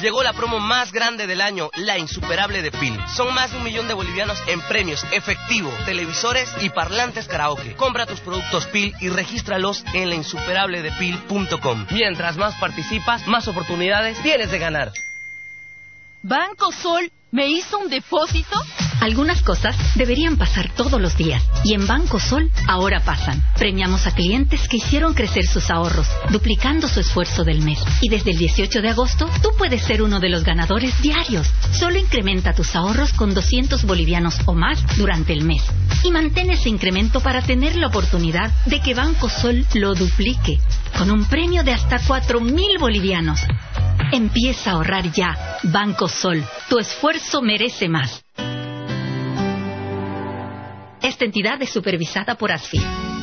Llegó la promo más grande del año, la insuperable de PIL. Son más de 1 millón de bolivianos en premios, efectivo, televisores y parlantes karaoke. Compra tus productos PIL y regístralos en lainsuperabledepil.com. Mientras más participas, más oportunidades tienes de ganar. ¿Banco Sol me hizo un depósito? Algunas cosas deberían pasar todos los días y en Banco Sol ahora pasan. Premiamos a clientes que hicieron crecer sus ahorros, duplicando su esfuerzo del mes. Y desde el 18 de agosto, tú puedes ser uno de los ganadores diarios. Solo incrementa tus ahorros con 200 bolivianos o más durante el mes. Y mantén ese incremento para tener la oportunidad de que Banco Sol lo duplique, con un premio de hasta 4.000 bolivianos. Empieza a ahorrar ya. Banco Sol, tu esfuerzo merece más. Esta entidad es supervisada por ASFI.